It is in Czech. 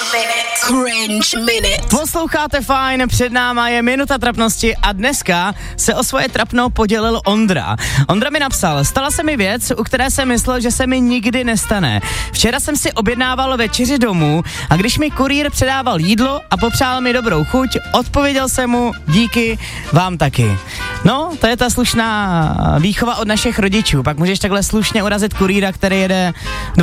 Cringe Minute. Posloucháte fajn, před náma je minuta trapnosti a dneska se o svoje trapno podělil Ondra. Ondra mi napsal: stala se mi věc, u které jsem myslel, že se mi nikdy nestane. Včera jsem si objednával večeři domů a když mi kurýr předával jídlo a popřál mi dobrou chuť, odpověděl jsem mu: díky, vám taky. No, to je ta slušná výchova od našich rodičů. Pak můžeš takhle slušně urazit kurýra, který jede